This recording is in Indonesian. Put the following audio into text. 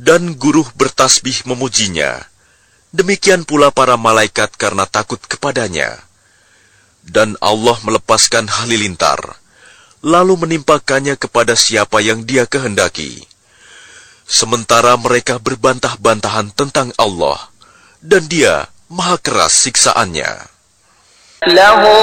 Dan guru bertasbih memujinya. Demikian pula para malaikat karena takut kepadanya. Dan Allah melepaskan halilintar, lalu menimpakannya kepada siapa yang Dia kehendaki. Sementara mereka berbantah-bantahan tentang Allah, dan Dia maha keras siksaannya.